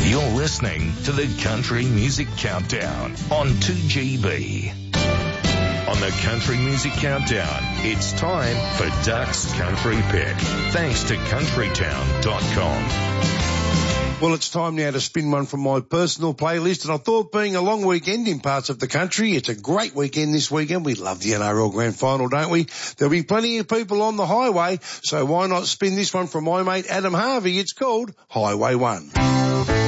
You're listening to the Country Music Countdown on 2GB. On the Country Music Countdown, it's time for Duck's Country Pick, thanks to countrytown.com. Well, it's time now to spin one from my personal playlist, and I thought being a long weekend in parts of the country, it's a great weekend this weekend. We love the NRL Grand Final, don't we? There'll be plenty of people on the highway, so why not spin this one from my mate Adam Harvey? It's called Highway 1.